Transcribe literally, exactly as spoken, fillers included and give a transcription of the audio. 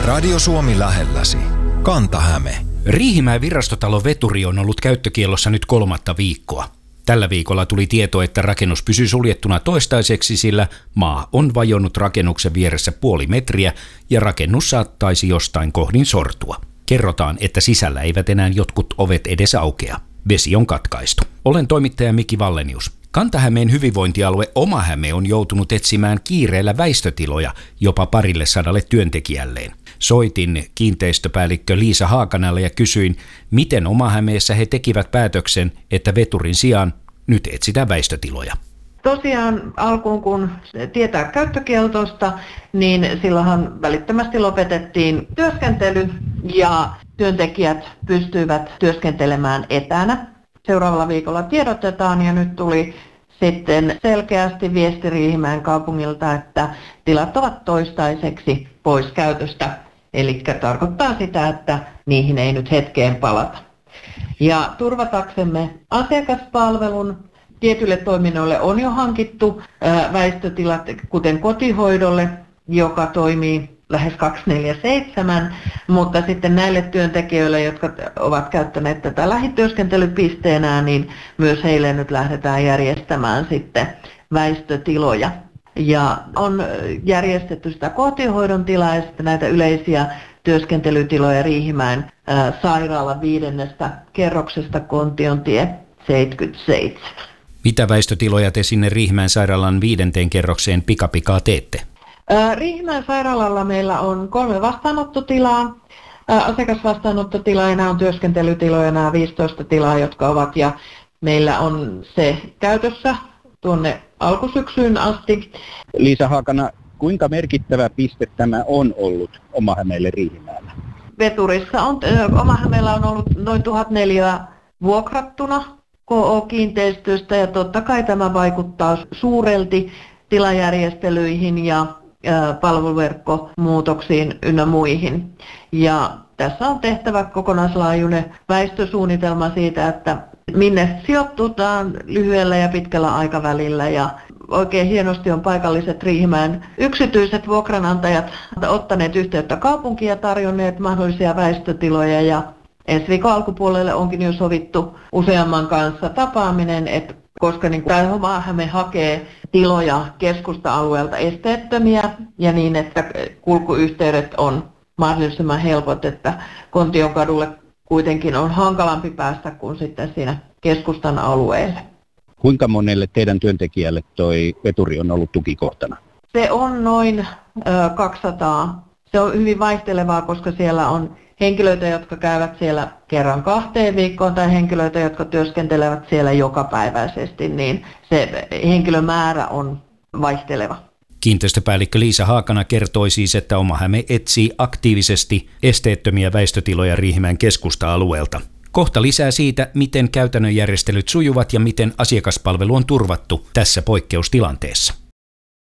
Radio Suomi lähelläsi. Kanta-Häme. Riihimäen virastotalo Veturi on ollut käyttökiellossa nyt kolmatta viikkoa. Tällä viikolla tuli tieto, että rakennus pysyy suljettuna toistaiseksi, sillä maa on vajonnut rakennuksen vieressä puoli metriä ja rakennus saattaisi jostain kohdin sortua. Kerrotaan, että sisällä eivät enää jotkut ovet edes aukea. Vesi on katkaistu. Olen toimittaja Miki Vallenius. Kanta-Hämeen hyvinvointialue Oma-Häme on joutunut etsimään kiireellä väistötiloja jopa parille sadalle työntekijälleen. Soitin kiinteistöpäällikkö Liisa Haakanalle ja kysyin, miten Oma-Hämeessä he tekivät päätöksen, että Veturin sijaan nyt etsitään väistötiloja. Tosiaan alkuun kun tietää käyttökieltosta, niin silloinhan välittömästi lopetettiin työskentely ja työntekijät pystyivät työskentelemään etänä. Seuraavalla viikolla tiedotetaan ja nyt tuli sitten selkeästi viesti Riihimäen kaupungilta, että tilat ovat toistaiseksi pois käytöstä. Eli tarkoittaa sitä, että niihin ei nyt hetkeen palata. Ja turvataksemme asiakaspalvelun tietyille toiminnoille on jo hankittu väistötilat, kuten kotihoidolle, joka toimii lähes kaksikymmentäneljä seitsemän, mutta sitten näille työntekijöille, jotka ovat käyttäneet tätä lähityöskentelypisteenä, niin myös heille nyt lähdetään järjestämään sitten väistötiloja. Ja on järjestetty sitä kotihoidon tilaa ja sitten näitä yleisiä työskentelytiloja Riihimäen ää, sairaalan viidennestä kerroksesta Kontiontie seitsemänkymmentäseitsemän. Mitä väistötiloja te sinne Riihimäen sairaalan viidenteen kerrokseen pikapikaa teette? Ää, Riihimäen sairaalalla meillä on kolme vastaanottotilaa. Ää, asiakasvastaanottotilaa ja nämä on työskentelytiloja, nämä viisitoista tilaa, jotka ovat, ja meillä on se käytössä tuonne alkusyksyyn asti. Liisa Haakana, kuinka merkittävä piste tämä on ollut Oma-Hämeelle Riihimäellä? Veturissa on, Oma-Hämeellä on ollut noin tuhat neliötä vuokrattuna K O-kiinteistöstä ja totta kai tämä vaikuttaa suurelti tilajärjestelyihin ja palveluverkkomuutoksiin ynnä muihin. Ja tässä on tehtävä kokonaislaajuinen väistösuunnitelma siitä, että minne sijoittutaan lyhyellä ja pitkällä aikavälillä. Ja oikein hienosti on paikalliset Riihimäen yksityiset vuokranantajat ottaneet yhteyttä kaupunkiin ja tarjonneet mahdollisia väistötiloja. Ja ensi viikon alkupuolelle onkin jo sovittu useamman kanssa tapaaminen, että koska niin tämä Oma-Häme hakee tiloja keskusta-alueelta esteettömiä ja niin, että kulkuyhteydet on mahdollisimman helpot, että Kontionkadulle kuitenkin on hankalampi päästä kuin sitten siinä keskustan alueelle. Kuinka monelle teidän työntekijälle toi Veturi on ollut tukikohtana? Se on noin ö, kaksisataa. Se on hyvin vaihtelevaa, koska siellä on henkilöitä, jotka käyvät siellä kerran kahteen viikkoon tai henkilöitä, jotka työskentelevät siellä jokapäiväisesti, niin se henkilömäärä on vaihteleva. Kiinteistöpäällikkö Liisa Haakana kertoi siis, että Oma-Häme etsii aktiivisesti esteettömiä väistötiloja Riihimäen keskusta-alueelta. Kohta lisää siitä, miten käytännön järjestelyt sujuvat ja miten asiakaspalvelu on turvattu tässä poikkeustilanteessa.